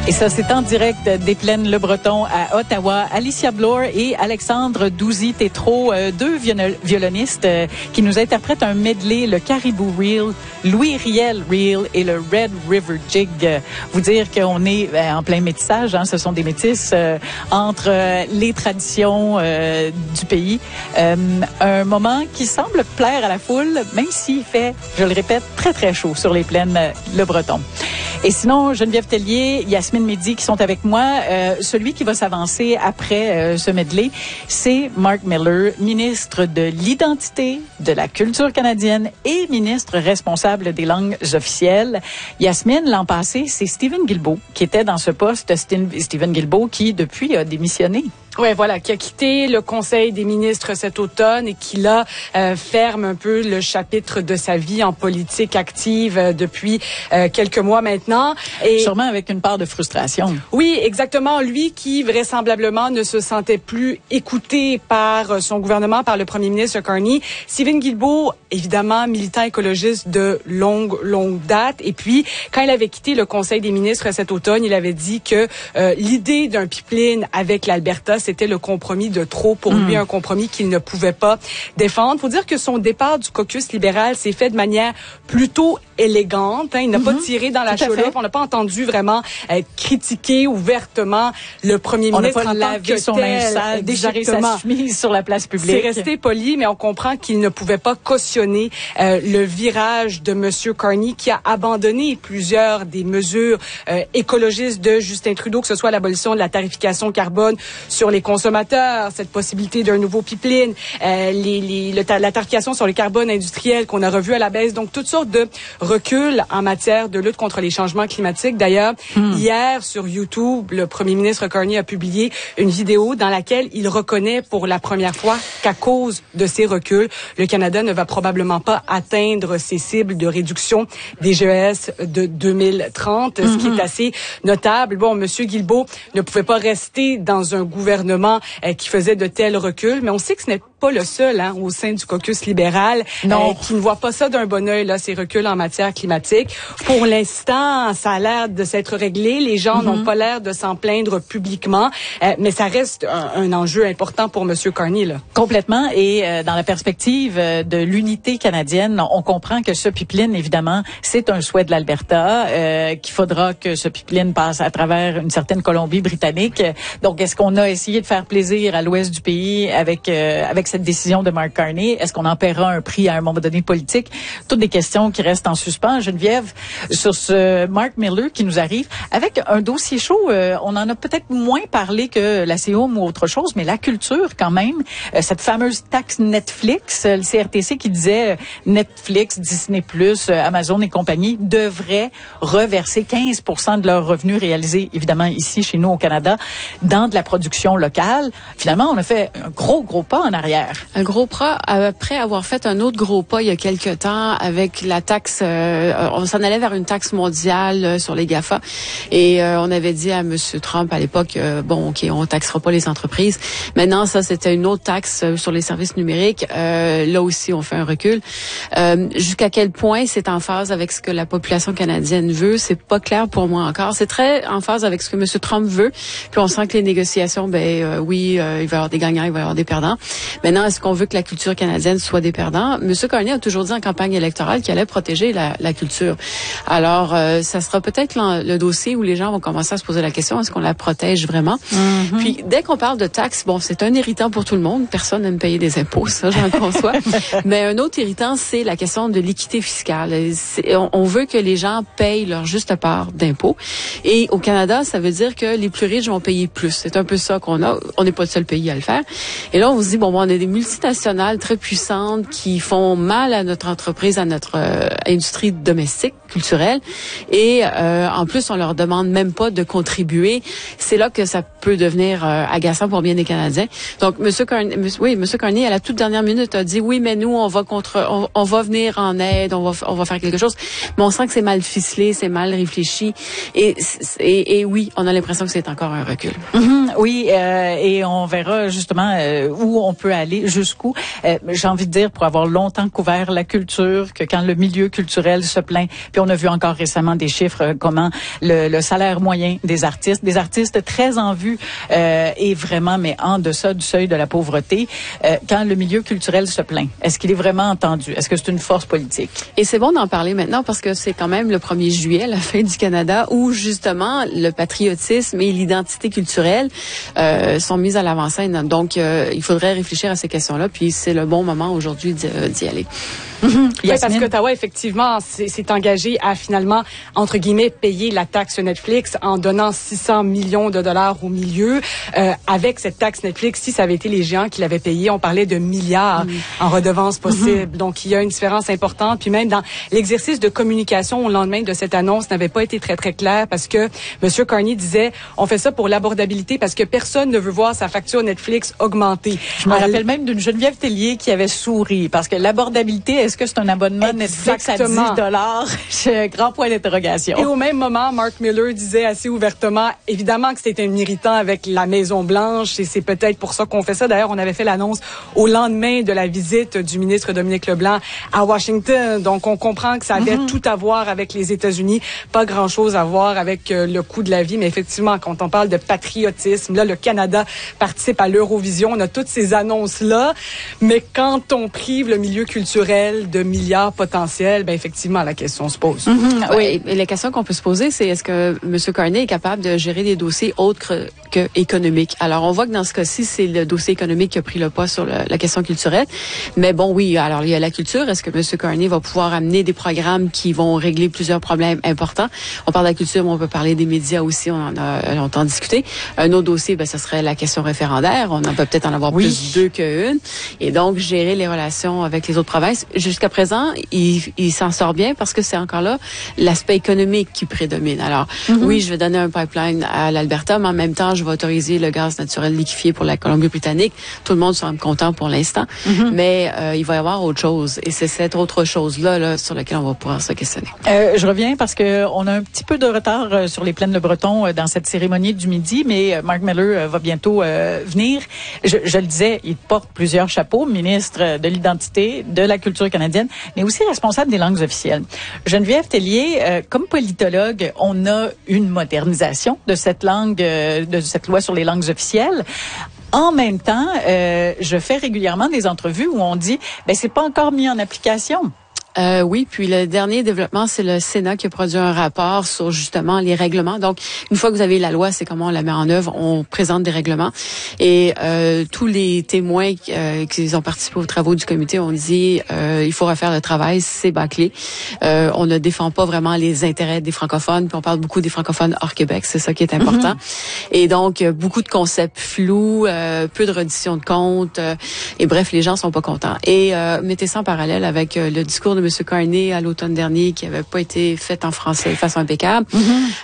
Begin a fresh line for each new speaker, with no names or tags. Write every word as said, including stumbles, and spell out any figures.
Et ça, c'est en direct des Plaines Le Breton à Ottawa. Alicia Bloor et Alexandre Douzy-Tétrault, euh, deux viol- violonistes euh, qui nous interprètent un medley, le Caribou Reel, Louis Riel Reel et le Red River Jig. Euh, vous dire qu'on est euh, en plein métissage, hein, ce sont des métis euh, entre euh, les traditions euh, du pays. Euh, un moment qui semble plaire à la foule, même s'il fait, je le répète, très très chaud sur les Plaines Le Breton. Et sinon, Geneviève Tellier, Yasmine Mehdi qui sont avec moi. Euh, celui qui va s'avancer après euh, ce medley, c'est Mark Miller, ministre de l'Identité, de la culture canadienne et ministre responsable des langues officielles. Yasmine, l'an passé, c'est Stephen Guilbeault qui était dans ce poste. Stephen Guilbeault qui, depuis, a démissionné.
Ouais, voilà, qui a quitté le Conseil des ministres cet automne et qui là euh, ferme un peu le chapitre de sa vie en politique active euh, depuis euh, quelques mois maintenant.
Et sûrement avec une part de frustration.
Oui, exactement. Lui qui vraisemblablement ne se sentait plus écouté par son gouvernement, par le premier ministre Carney. Stephen Guilbeault, évidemment, militant écologiste de longue, longue date. Et puis, quand il avait quitté le Conseil des ministres cet automne, il avait dit que euh, l'idée d'un pipeline avec l'Alberta, c'était le compromis de trop pour mmh. lui, un compromis qu'il ne pouvait pas défendre. Faut dire que son départ du caucus libéral s'est fait de manière plutôt élégante. Hein. Il n'a mmh. pas tiré dans la chaloupe. On n'a pas entendu vraiment euh, critiquer ouvertement le premier
on
ministre
en tant que
son
linge sale, déchirer sa chemise sur la place publique.
C'est resté poli, mais on comprend qu'il ne pouvait pas cautionner euh, le virage de M. Carney qui a abandonné plusieurs des mesures euh, écologistes de Justin Trudeau, que ce soit l'abolition de la tarification carbone sur les consommateurs, cette possibilité d'un nouveau pipeline, euh, les, les, le, la tarification sur le carbone industriel qu'on a revu à la baisse. Donc, toutes sortes de reculs en matière de lutte contre les changements climatiques. D'ailleurs, hmm. hier, sur YouTube, le premier ministre Carney a publié une vidéo dans laquelle il reconnaît pour la première fois qu'à cause de ces reculs, le Canada ne va probablement pas atteindre ses cibles de réduction des G E S de deux mille trente, mm-hmm. ce qui est assez notable. Bon, M. Guilbeault ne pouvait pas rester dans un gouvernement euh, qui faisait de tels reculs, mais on sait que ce n'est pas le seul hein, au sein du caucus libéral
non.
Euh, qui ne voit pas ça d'un bon œil, là, ces reculs en matière climatique. Pour l'instant, ça a l'air de s'être réglé. Les gens mm-hmm. n'ont pas l'air de s'en plaindre publiquement, euh, mais ça reste un, un enjeu important pour M. Carney. Là.
Complètement. Et euh, dans la perspective euh, de l'unité canadienne, on comprend que ce pipeline, évidemment, c'est un souhait de l'Alberta, euh, qu'il faudra que ce pipeline passe à travers une certaine Colombie-Britannique. Donc, est-ce qu'on a essayé de faire plaisir à l'ouest du pays avec euh, avec cette décision de Mark Carney? Est-ce qu'on en paiera un prix à un moment donné politique? Toutes des questions qui restent en suspens. Geneviève, sur ce Mark Miller qui nous arrive avec un dossier chaud, euh, on en a peut-être moins parlé que la C O M ou autre chose, mais la culture quand même, euh, cette fameuse taxe Netflix, euh, le C R T C qui disait euh, Netflix, Disney plus, euh, Amazon et compagnie devraient reverser quinze pour cent de leurs revenus réalisés, évidemment ici chez nous au Canada, dans de la production locale. Finalement, on a fait un gros, gros pas en arrière.
Un gros pas après avoir fait un autre gros pas il y a quelque temps avec la taxe, euh, on s'en allait vers une taxe mondiale euh, sur les GAFA et euh, on avait dit à M. Trump à l'époque, euh, bon, OK, on taxera pas les entreprises. Maintenant, ça, c'était une autre taxe euh, sur les services numériques. Euh, là aussi, on fait un recul. Euh, jusqu'à quel point c'est en phase avec ce que la population canadienne veut, c'est pas clair pour moi encore. C'est très en phase avec ce que M. Trump veut. Puis on sent que les négociations, ben euh, oui, euh, il va y avoir des gagnants, il va y avoir des perdants. Maintenant, est-ce qu'on veut que la culture canadienne soit des perdants? M. Carney a toujours dit en campagne électorale qu'il allait protéger la, la culture. Alors, euh, ça sera peut-être le dossier où les gens vont commencer à se poser la question, est-ce qu'on la protège vraiment? Mm-hmm. Puis, dès qu'on parle de taxes, bon, c'est un irritant pour tout le monde. Personne n'aime payer des impôts, ça, j'en conçois. Mais un autre irritant, c'est la question de l'équité fiscale. On, on veut que les gens payent leur juste part d'impôts. Et au Canada, ça veut dire que les plus riches vont payer plus. C'est un peu ça qu'on a. On n'est pas le seul pays à le faire. Et là, on se dit, bon, bon on a des multinationales très puissantes qui font mal à notre entreprise, à notre euh, industrie domestique, culturelle. Et euh, en plus, on leur demande même pas de contribuer. C'est là que ça peut devenir euh, agaçant pour bien des Canadiens. Donc, M. Carney, oui, M. Carney, à la toute dernière minute, a dit, oui, mais nous, on va contre, on, on va venir en aide, on va, on va faire quelque chose. Mais on sent que c'est mal ficelé, c'est mal réfléchi. Et, et, et oui, on a l'impression que c'est encore un recul.
Mm-hmm, oui, euh, et on verra justement euh, où on peut aller aller jusqu'où? Euh, j'ai envie de dire, pour avoir longtemps couvert la culture, que quand le milieu culturel se plaint, puis on a vu encore récemment des chiffres, euh, comment le, le salaire moyen des artistes, des artistes très en vue, euh, est vraiment, mais en deçà du seuil de la pauvreté, euh, quand le milieu culturel se plaint, est-ce qu'il est vraiment entendu? Est-ce que c'est une force politique?
Et c'est bon d'en parler maintenant parce que c'est quand même le premier juillet, la fin du Canada, où justement le patriotisme et l'identité culturelle euh, sont mises à l'avant-scène. Donc, euh, il faudrait réfléchir à ces questions-là, puis c'est le bon moment aujourd'hui d'y, d'y aller.
Mm-hmm. Oui, parce qu'Ottawa, effectivement, s'est engagé à finalement, entre guillemets, payer la taxe Netflix en donnant six cents millions de dollars au milieu. Euh, avec cette taxe Netflix, si ça avait été les géants qui l'avaient payé, on parlait de milliards mm. en redevances possibles. Mm-hmm. Donc, il y a une différence importante. Puis même dans l'exercice de communication au lendemain de cette annonce n'avait pas été très, très clair parce que M. Carney disait, on fait ça pour l'abordabilité parce que personne ne veut voir sa facture Netflix augmenter.
Je me Alors, rappelle même d'une Geneviève Tellier qui avait souri parce que l'abordabilité, est-ce que c'est un abonnement Netflix à dix dollars? Grand point d'interrogation.
Et au même moment, Mark Miller disait assez ouvertement, évidemment que c'était un irritant avec la Maison-Blanche et c'est peut-être pour ça qu'on fait ça. D'ailleurs, on avait fait l'annonce au lendemain de la visite du ministre Dominique Leblanc à Washington. Donc, on comprend que ça avait mm-hmm. tout à voir avec les États-Unis, pas grand-chose à voir avec euh, le coût de la vie. Mais effectivement, quand on parle de patriotisme, là, le Canada participe à l'Eurovision. On a toutes ces annonces-là. Mais quand on prive le milieu culturel de milliards potentiels, ben effectivement, la question se pose.
Mm-hmm. Oui, et la question qu'on peut se poser, c'est est-ce que M. Carney est capable de gérer des dossiers autres que, que économiques? Alors, on voit que dans ce cas-ci, c'est le dossier économique qui a pris le pas sur le, la question culturelle. Mais bon, oui, alors il y a la culture. Est-ce que M. Carney va pouvoir amener des programmes qui vont régler plusieurs problèmes importants? On parle de la culture, mais on peut parler des médias aussi. On en a longtemps discuté. Un autre dossier, ben, ce serait la question référendaire. On en peut peut-être en avoir oui. plus deux qu'une. Et donc, gérer les relations avec les autres provinces. Jusqu'à présent, il, il s'en sort bien parce que c'est encore là l'aspect économique qui prédomine. Alors, mm-hmm. oui, je vais donner un pipeline à l'Alberta, mais en même temps, je vais autoriser le gaz naturel liquéfié pour la Colombie-Britannique. Tout le monde semble content pour l'instant, mm-hmm. mais euh, il va y avoir autre chose. Et c'est cette autre chose-là là, sur laquelle on va pouvoir se questionner.
Euh, je reviens parce que on a un petit peu de retard euh, sur les plaines de Breton euh, dans cette cérémonie du midi, mais euh, Mark Miller euh, va bientôt euh, venir. Je, je le disais, il porte plusieurs chapeaux, ministre de l'identité, de la culture canadienne, mais aussi responsable des langues officielles. Geneviève Tellier, euh, comme politologue, on a une modernisation de cette langue, euh, de cette loi sur les langues officielles. En même temps, euh, je fais régulièrement des entrevues où on dit, ben c'est pas encore mis en application.
Euh, oui, puis le dernier développement, c'est le Sénat qui a produit un rapport sur justement les règlements. Donc, une fois que vous avez la loi, c'est comment on la met en œuvre. On présente des règlements. Et euh, tous les témoins euh, qui ont participé aux travaux du comité ont dit euh, il faut refaire le travail, c'est bâclé. Euh, on ne défend pas vraiment les intérêts des francophones, puis on parle beaucoup des francophones hors Québec, c'est ça qui est important. Mm-hmm. Et donc, beaucoup de concepts flous, euh, peu de reddition de comptes. Euh, et bref, les gens sont pas contents. Et euh, mettez ça en parallèle avec euh, le discours de M. Carney à l'automne dernier qui avait pas été fait en français de façon impeccable. Mm-hmm.